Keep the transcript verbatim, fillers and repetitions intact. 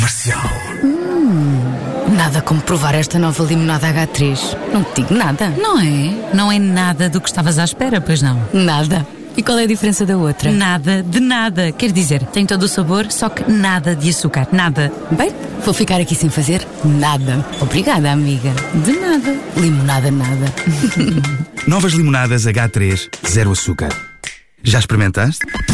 Comercial. Hum, nada como provar esta nova limonada agá três. Não te digo nada. Não é? Não é nada do que estavas à espera, pois não? Nada. E qual é a diferença da outra? Nada de nada. Quer dizer, tem todo o sabor, só que nada de açúcar. Nada. Bem, vou ficar aqui sem fazer nada. Obrigada, amiga. De nada. Limonada nada. Novas limonadas agá três, zero açúcar. Já experimentaste?